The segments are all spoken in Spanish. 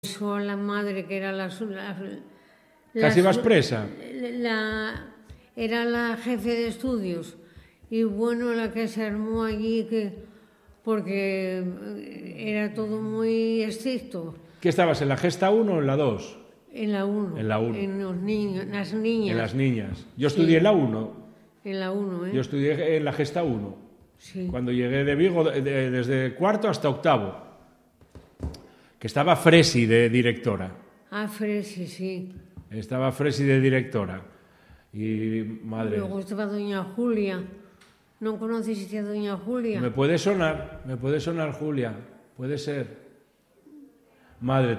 Eso a la madre, que era ¿Casi vas presa? Era la jefe de estudios. Y bueno, la que se armó allí, porque era todo muy estricto. ¿Qué estabas, en la gesta 1 o en la 2? En la 1. En la 1. En los niños, las niñas. En las niñas. Yo estudié en la 1. En la 1, ¿eh? Yo estudié en la gesta 1. Sí. Cuando llegué de Vigo, desde cuarto hasta octavo. Que estaba Fresi de directora. Ah, Fresi, sí. Estaba Fresi de directora. Y madre... Luego estaba doña Julia. ¿No conociste a doña Julia? Me puede sonar Julia. Puede ser. Madre,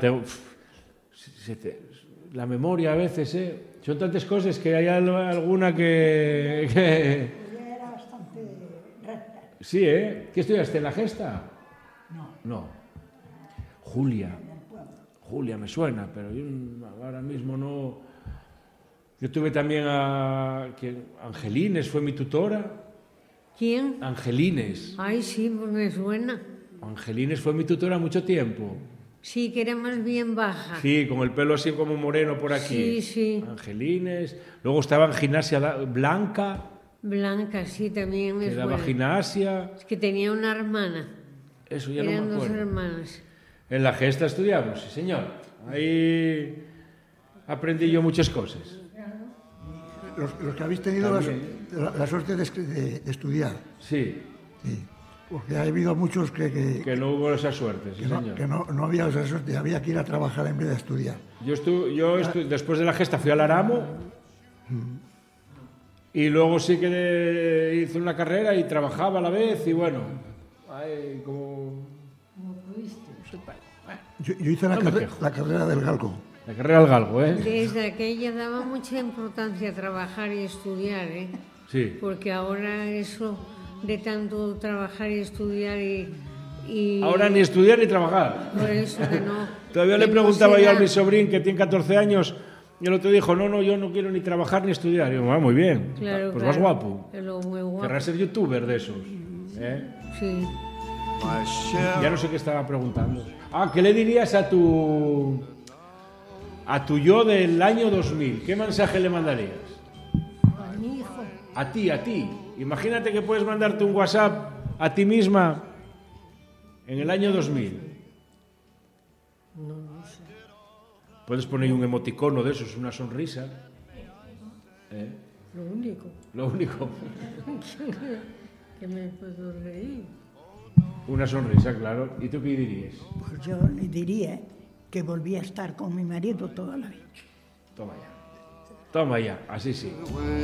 la memoria a veces, son tantas cosas que hay alguna que... Ella era bastante recta. Sí, ¿eh? ¿Qué estudiaste, en la gesta? No. Julia, me suena, pero yo ahora mismo no... Yo tuve también Angelines, fue mi tutora. ¿Quién? Angelines. Ay, sí, pues me suena. Angelines fue mi tutora mucho tiempo. Sí, que era más bien baja. Sí, con el pelo así como moreno por aquí. Sí, sí. Angelines. Luego estaba en gimnasia Blanca. Blanca, sí, también me Que daba suena. gimnasia. Es que tenía una hermana. Eso ya no Eran me dos acuerdo. hermanas. En la gesta estudiamos, sí señor. Ahí aprendí yo muchas cosas. Los que habéis tenido la suerte de estudiar. Sí. Sí. Porque ha habido muchos que no hubo esa suerte, sí señor. que no había esa suerte, había que ir a trabajar en vez de estudiar. Después de la gesta fui al Aramo y luego sí que hice una carrera y trabajaba a la vez y bueno, ahí como... Yo hice la carrera del Galgo. La carrera al Galgo, ¿eh? Desde aquella daba mucha importancia a trabajar y estudiar, ¿eh? Sí. Porque ahora eso de tanto trabajar y estudiar y... Ahora ni estudiar ni trabajar. Por eso que no... Todavía le que no preguntaba se yo a da. mi sobrín, que tiene 14 años, y el otro dijo, no, yo no quiero ni trabajar ni estudiar. Y yo, muy bien, Claro, pues claro. más guapo. Pero muy guapo. Querrás ser youtuber de esos, ¿eh? Sí. Ya no sé qué estaba preguntando. ¿Qué le dirías a tu yo del año 2000? ¿Qué mensaje le mandarías? A mi hijo. A ti. Imagínate que puedes mandarte un WhatsApp a ti misma en el año 2000. No sé. Puedes poner un emoticono de esos, una sonrisa. Lo único. Lo único. Que me puedo reír. Una sonrisa, claro. ¿Y tú qué dirías? Pues yo le diría que volví a estar con mi marido toda la vida. Toma ya, así sí.